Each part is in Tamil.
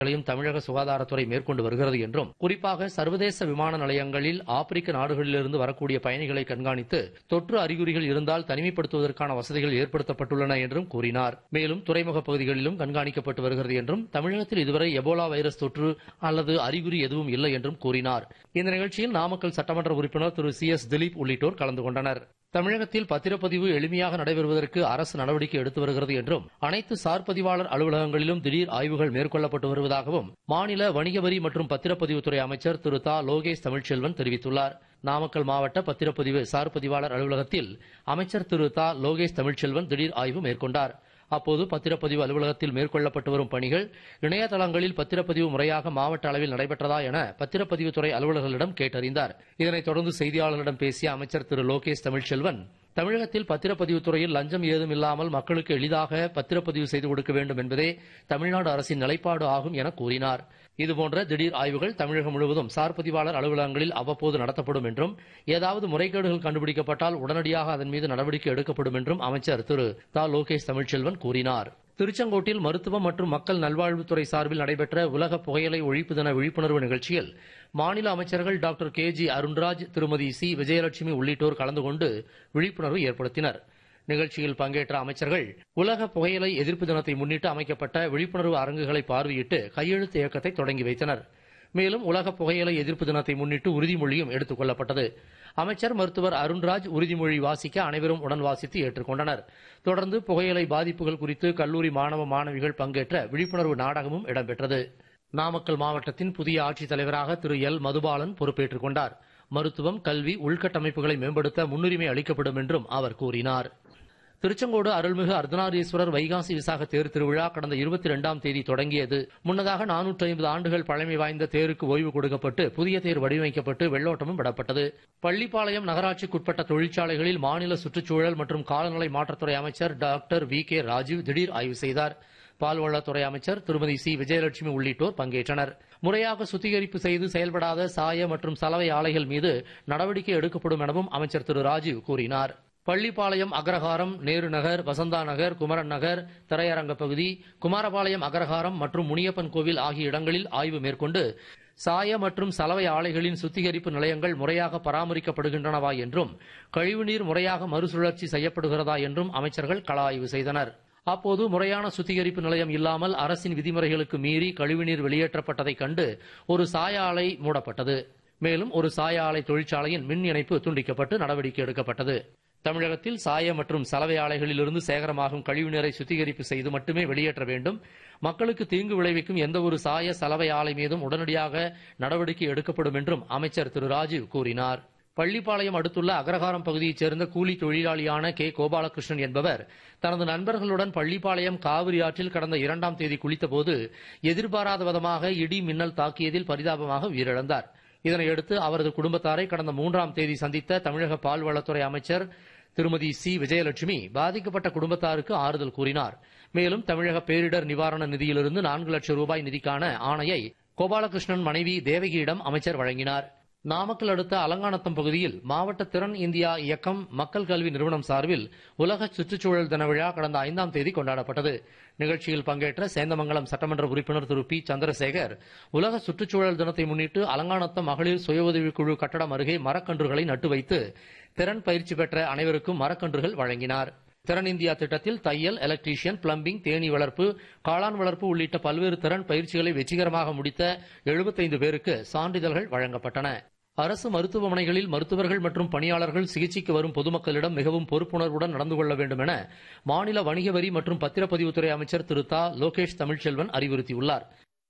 தமிழக சுகாதாரத்துறை மேற்கொண்டு வருகிறது என்றும், குறிப்பாக சர்வதேச விமான நிலையங்களில் ஆப்பிரிக்க நாடுகளிலிருந்து வரக்கூடிய பயணிகளை கண்காணித்து தொற்று அறிகுறிகள் இருந்தால் தனிமைப்படுத்துவதற்கான வசதிகள் ஏற்படுத்தப்பட்டுள்ளன என்றும் கூறினார். மேலும் துறைமுக பகுதிகளிலும் கண்காணிக்கப்பட்டு வருகிறது என்றும், தமிழகத்தில் இதுவரை எபோலா வைரஸ் தொற்று அல்லது அறிகுறி எதுவும் இல்லை என்றும் கூறினார். இந்த நிகழ்ச்சியில் நாமக்கல் சட்டமன்ற உறுப்பினர் திரு CS திலீப் உள்ளிட்டோர் கலந்து கொண்டனர். தமிழகத்தில் பத்திரப்பதிவு எளிமையாக நடைபெறுவதற்கு அரசு நடவடிக்கை எடுத்து வருகிறது என்றும், அனைத்து சார் பதிவாளர் அலுவலகங்களிலும் திடீர் ஆய்வுகள் மேற்கொள்ளப்பட்டு வருவதாகவும் மாநில வணிக வரி மற்றும் பத்திரப்பதிவுத்துறை அமைச்சர் திரு தா லோகேஷ் தமிழ்ச்செல்வன் தெரிவித்துள்ளார். நாமக்கல் மாவட்ட பத்திரப்பதிவு சார் பதிவாளர் அலுவலகத்தில் அமைச்சர் திரு தா லோகேஷ் தமிழ்ச்செல்வன் திடீர் ஆய்வு மேற்கொண்டார். அப்போது பத்திரப்பதிவு அலுவலகத்தில் மேற்கொள்ளப்பட்டு வரும் பணிகள், இணையதளங்களில் பத்திரப்பதிவு முறையாக மாவட்ட அளவில் நடைபெற்றதா என பத்திரப்பதிவுத்துறை அலுவலர்களிடம் கேட்டறிந்தார். இதனைத் தொடர்ந்து செய்தியாளர்களிடம் பேசிய அமைச்சர் திரு லோகேஷ் தமிழ்ச்செல்வன், தமிழகத்தில் பத்திரப்பதிவுத்துறையில் லஞ்சம் ஏதும் இல்லாமல் மக்களுக்கு எளிதாக பத்திரப்பதிவு செய்து கொடுக்க வேண்டும் என்பதே தமிழ்நாடு அரசின் நிலைப்பாடு ஆகும் என கூறினார். இதுபோன்ற திடீர் ஆய்வுகள் தமிழகம் முழுவதும் சார் பதிவாளர் அலுவலகங்களில் அவ்வப்போது நடத்தப்படும் என்றும், ஏதாவது முறைகேடுகள் கண்டுபிடிக்கப்பட்டால் உடனடியாக அதன் மீது நடவடிக்கை எடுக்கப்படும் என்றும் அமைச்சர் திரு தா லோகேஷ் தமிழ்ச்செல்வன் கூறினார். திருச்செங்கோட்டில் மருத்துவம் மற்றும் மக்கள் நல்வாழ்வுத்துறை சார்பில் நடைபெற்ற உலக புகையிலை ஒழிப்பு தின விழிப்புணர்வு நிகழ்ச்சியில் மாநில அமைச்சர்கள் டாக்டர் KG அருண்ராஜ், திருமதி C விஜயலட்சுமி உள்ளிட்டோர் கலந்து கொண்டு விழிப்புணர்வு ஏற்படுத்தினர். நிகழ்ச்சியில் பங்கேற்ற அமைச்சர்கள் உலக புகையிலை எதிர்ப்பு தினத்தை முன்னிட்டு அமைக்கப்பட்ட விழிப்புணர்வு அரங்குகளை பார்வையிட்டு கையெழுத்து இயக்கத்தை தொடங்கி வைத்தனர். மேலும் உலக புகையிலை எதிர்ப்பு தினத்தை முன்னிட்டு உறுதிமொழியும் எடுத்துக் கொள்ளப்பட்டது. அமைச்சர் மருத்துவர் அருண்ராஜ் உறுதிமொழி வாசிக்க அனைவரும் உடன் வாசித்து ஏற்றுக்கொண்டனர். தொடர்ந்து புகையிலை பாதிப்புகள் குறித்து கல்லூரி மாணவ மாணவிகள் பங்கேற்ற விழிப்புணர்வு நாடகமும் இடம்பெற்றது. நாமக்கல் மாவட்டத்தின் புதிய ஆட்சித்தலைவராக திரு L மதுபாலன் பொறுப்பேற்றுக் கொண்டார். மருத்துவம், கல்வி, உள்கட்டமைப்புகளை மேம்படுத்த முன்னுரிமை அளிக்கப்படும் என்றும் அவர் கூறினார். திருச்செங்கோடு அருள்மிகு அர்த்தநாரீஸ்வரர் வைகாசி விசாக தேர் திருவிழா கடந்த 22ஆம் தேதி தொடங்கியது. முன்னதாக 450 ஆண்டுகள் பழமை வாய்ந்த தேருக்கு ஓய்வு கொடுக்கப்பட்டு புதிய தேர் வடிவமைக்கப்பட்டு வெள்ளோட்டமும் விடப்பட்டது. பள்ளிப்பாளையம் நகராட்சிக்குட்பட்ட தொழிற்சாலைகளில் மாநில சுற்றுச்சூழல் மற்றும் காலநிலை மாற்றத்துறை அமைச்சர் டாக்டர் VK ராஜீவ் திடீர் ஆய்வு செய்தார். பால்வளத்துறை அமைச்சர் திருமதி C விஜயலட்சுமி உள்ளிட்டோர் பங்கேற்றனர். முறையாக சுத்திகரிப்பு செய்து செயல்படாத சாய மற்றும் சலவை ஆலைகள் மீது நடவடிக்கை எடுக்கப்படும் எனவும் அமைச்சர் திரு ராஜீவ் கூறினார். பள்ளிப்பாளையம் அக்ரஹாரம், நேரு நகர், வசந்தா நகர், குமரன் நகர், திரையரங்க பகுதி, குமாரபாளையம் அக்ரஹாரம் மற்றும் முனியப்பன் கோவில் ஆகிய இடங்களில் ஆய்வு மேற்கொண்டு சாய மற்றும் சலவை ஆலைகளின் சுத்திகரிப்பு நிலையங்கள் முறையாக பராமரிக்கப்படுகின்றனவா என்றும், கழிவுநீர் முறையாக மறுசுழற்சி செய்யப்படுகிறதா என்றும் அமைச்சர்கள் கள ஆய்வு செய்தனர். அப்போது முறையான சுத்திகரிப்பு நிலையம் இல்லாமல் அரசின் விதிமுறைகளுக்கு மீறி கழிவுநீர் வெளியேற்றப்பட்டதைக் கண்டு ஒரு சாய ஆலை மூடப்பட்டது. மேலும் ஒரு சாய ஆலை தொழிற்சாலையின் மின் இணைப்பு துண்டிக்கப்பட்டு நடவடிக்கை எடுக்கப்பட்டது. தமிழகத்தில் சாய மற்றும் சலவை ஆலைகளிலிருந்து சேகரமாகும் கழிவுநீரை சுத்திகரிப்பு செய்து மட்டுமே வெளியேற்ற வேண்டும். மக்களுக்கு தீங்கு விளைவிக்கும் எந்தவொரு சாய சலவை ஆலை மீதும் உடனடியாக நடவடிக்கை எடுக்கப்படும் என்றும் அமைச்சர் திரு ராஜீவ் கூறினார். பள்ளிப்பாளையம் அடுத்துள்ள அக்ரஹாரம் பகுதியைச் சேர்ந்த கூலி தொழிலாளியான K கோபாலகிருஷ்ணன் என்பவர் தனது நண்பர்களுடன் பள்ளிப்பாளையம் காவிரி ஆற்றில் கடந்த 2ஆம் தேதி குளித்தபோது எதிர்பாராத விதமாக இடி மின்னல் தாக்கியதில் பரிதாபமாக உயிரிழந்தார். இதனையடுத்து அவரது குடும்பத்தாரை கடந்த 3ஆம் தேதி சந்தித்த தமிழக பால்வளத்துறை அமைச்சர் திருமதி C விஜயலட்சுமி பாதிக்கப்பட்ட குடும்பத்தாருக்கு ஆறுதல் கூறினார். மேலும் தமிழக பேரிடர் நிவாரண நிதியிலிருந்து 4 லட்சம் ரூபாய் நிதிக்கான ஆணையை கோபாலகிருஷ்ணன் மனைவி தேவகியிடம் அமைச்சர் வழங்கினார். நாமக்கல் அடுத்த அலங்காநத்தம் பகுதியில் மாவட்ட திறன் இந்தியா இயக்கம் மக்கள் கல்வி நிறுவனம் சார்பில் உலக சுற்றுச்சூழல் தின விழா கடந்த 5ஆம் தேதி கொண்டாடப்பட்டது. நிகழ்ச்சியில் பங்கேற்ற சேந்தமங்கலம் சட்டமன்ற உறுப்பினர் திரு P சந்திரசேகர் உலக சுற்றுச்சூழல் தினத்தை முன்னிட்டு அலங்காநத்தம் மகளிர் சுய உதவிக்குழு கட்டடம் அருகே மரக்கன்றுகளை நட்டு வைத்து திறன் பயிற்சி பெற்ற அனைவருக்கும் மரக்கன்றுகள் வழங்கினார். திறன் இந்தியா திட்டத்தில் தையல், எலக்ட்ரீஷியன், பிளம்பிங், தேனீ வளர்ப்பு, காளான் வளர்ப்பு உள்ளிட்ட பல்வேறு திறன் பயிற்சிகளை வெற்றிகரமாக முடித்த 75 பேருக்கு சான்றிதழ்கள் வழங்கப்பட்டன. அரசு மருத்துவமனைகளில் மருத்துவர்கள் மற்றும் பணியாளர்கள் சிகிச்சைக்கு வரும் பொதுமக்களிடம் மிகவும் பொறுப்புணர்வுடன் நடந்து கொள்ள வேண்டும் என மாநில வணிக வரி மற்றும் பத்திரப்பதிவுத்துறை அமைச்சர் திரு தா லோகேஷ் தமிழ்ச்செல்வன் அறிவுறுத்தியுள்ளார்.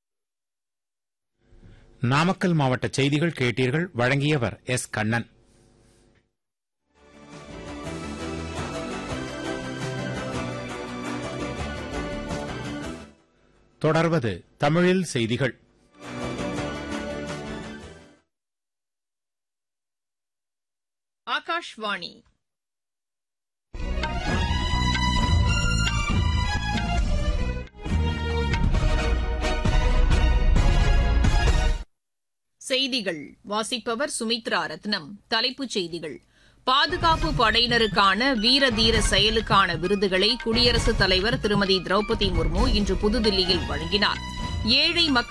நாமக்கல் மாவட்ட செய்திகள் கேட்டீர்கள். வழங்கியவர் S கண்ணன். தொடர்வது தமிழில் செய்திகள். ஆகாஷ்வாணி செய்திகள் வாசிப்பவர் சுமித்ரா ரத்னம். தலைப்புச் செய்திகள்: பாதுகாப்பு படையினருக்கான வீர தீர செயலுக்கான விருதுகளை குடியரசுத் தலைவர் திருமதி திரௌபதி முர்மு இன்று புதுதில்லியில் வழங்கினார். ஏழை மக்கள்